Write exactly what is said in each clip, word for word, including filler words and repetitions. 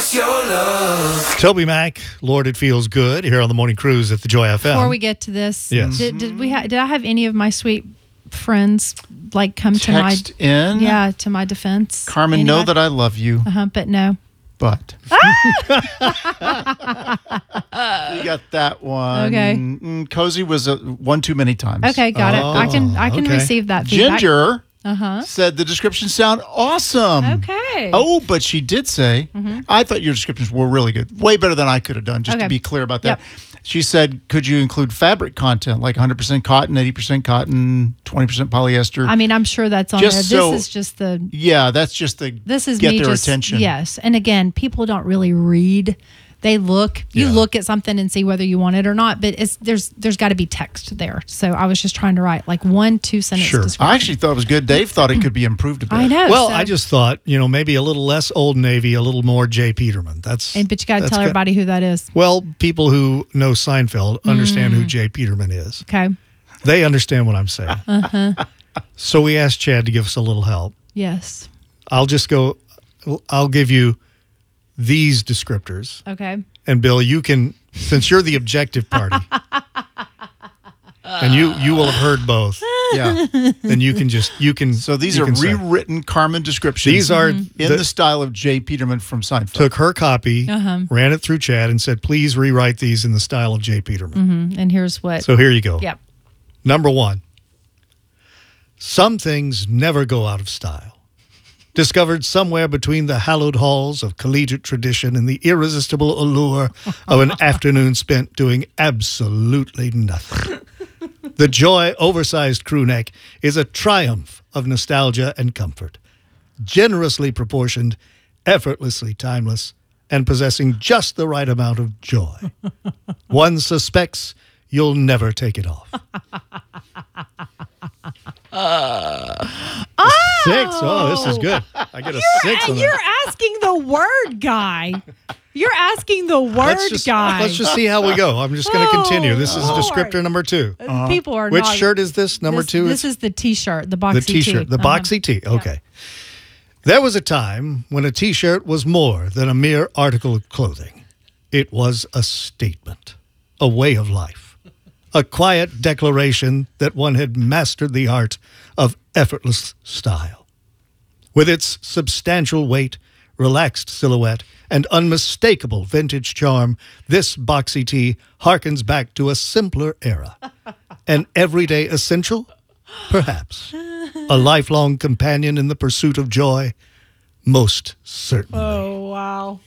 your love. Toby Mac, Lord, It Feels Good, here on the Morning Cruise at the Joy F M. Before we get to this, Yes. did, did we ha- did I have any of my sweet friends like come Text to my in. yeah to my defense? Carmen, know that I love you, uh-huh, but no. but. You got that one. Okay. Mm, Cozy was a, one too many times. Okay, got Oh, it. I can I can okay. receive that feedback. Ginger Uh-huh. said the descriptions sound awesome. Okay. Oh, but she did say, I thought your descriptions were really good. Way better than I could have done, just Okay. to be clear about that. Yep. She said, could you include fabric content, like one hundred percent cotton, eighty percent cotton, twenty percent polyester? I mean, I'm sure that's on Just there. so- This is just the yeah, that's just the this is get me their just attention. yes. And again, people don't really read. They look. You Yeah. look at something and see whether you want it or not. But it's there's there's got to be text there. So I was just trying to write like one two sentence Sure. description. I actually thought it was good. Dave thought it could be improved a bit. I know. Well, so- I just thought, you know, maybe a little less Old Navy, a little more Jay Peterman. That's And, but you got to that's tell good. everybody who that is. Well, people who know Seinfeld understand who Jay Peterman is. Okay. They understand what I'm saying. Uh-huh. So we asked Chad to give us a little help. Yes. I'll just go, I'll give you these descriptors. Okay. And Bill, you can, since you're the objective party, and you you will have heard both, Yeah. then you can just, you can. So these you are can say. rewritten Carmen descriptions. These are in the- the style of Jay Peterman from Seinfeld. Took her copy, Uh-huh. ran it through Chad, and said, please rewrite these in the style of Jay Peterman. Mm, and here's what. So here you go. Yep. Number one, some things never go out of style. Discovered somewhere between the hallowed halls of collegiate tradition and the irresistible allure of an afternoon spent doing absolutely nothing. The Joy oversized crew neck is a triumph of nostalgia and comfort. Generously proportioned, effortlessly timeless, and possessing just the right amount of joy. One suspects you'll never take it off. Six. Oh, this is good. I get a six on You're that. asking the word guy. You're asking the word Let's just, guy. let's just see how we go. I'm just going to Oh, continue. This is Lord. descriptor number two. People are Which not. shirt is this? Number this, two? This It's is the T-shirt, the boxy the T-shirt. The Uh-huh. boxy tee. Okay. There was a time when a T-shirt was more than a mere article of clothing. It was a statement, a way of life, a quiet declaration that one had mastered the art of effortless style. With its substantial weight, relaxed silhouette, and unmistakable vintage charm, this boxy tee harkens back to a simpler era. An everyday essential? Perhaps. A lifelong companion in the pursuit of joy? Most certainly. Oh wow!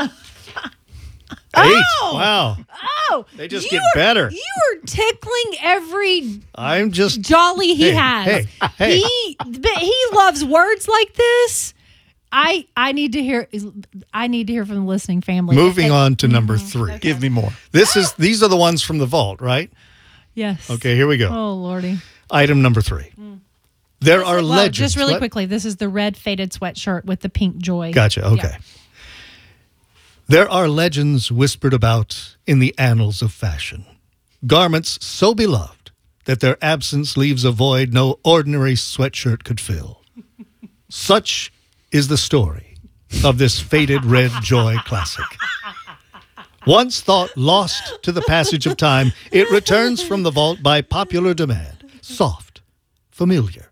Eight. Wow. Oh, They just you get are- better. You are tickling every I'm just... jolly he Hey, has. hey, hey. He, but he loves words like this. I I need to hear. I need to hear from the listening family. Moving Uh, on to number three. Give me more. This is These are the ones from the vault, right? Yes. Okay, here we go. Oh lordy. Item number three. There are Well, legends. just really What? quickly, this is the red faded sweatshirt with the pink joy. Gotcha. Okay. Yeah. There are legends whispered about in the annals of fashion. Garments so beloved that their absence leaves a void no ordinary sweatshirt could fill. Such is the story of this faded red joy classic. Once thought lost to the passage of time, it returns from the vault by popular demand. Soft, familiar,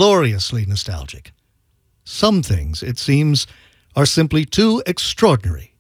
gloriously nostalgic. Some things, it seems, are simply too extraordinary